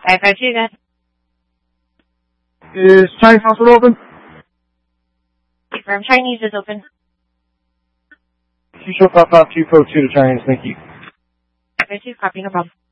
552 again. Is Chinese Hospital open? Confirm Chinese is open. Show 55242 to Chinese, thank you. 552, copy, no problem.